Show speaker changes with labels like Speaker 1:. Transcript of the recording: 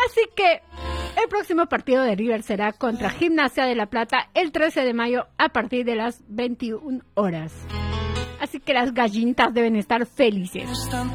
Speaker 1: Así que el próximo partido de River será contra Gimnasia de La Plata el 13 de mayo a partir de las 21 horas. Así que las gallinitas deben estar felices.